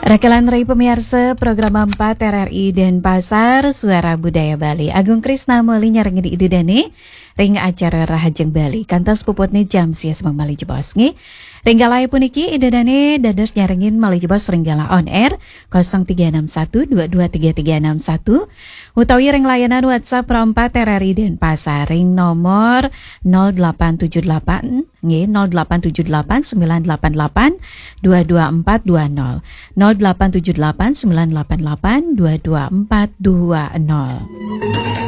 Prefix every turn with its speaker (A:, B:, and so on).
A: Rekalan Rai pemirsa program 4 RRI Denpasar Suara Budaya Bali Agung Krisna Meli nyarengi di idedane ring acara Rahajeng Bali kantos puputne jam sias mali jebos ngi ringgalai puniki idedane dados nyarengin mali jebos ringgala on air 0361223361 utawi ring layanan WhatsApp Rompat RRI Denpasar ring nomor 0878 nggih 0878 988 22420 0878 988 22420.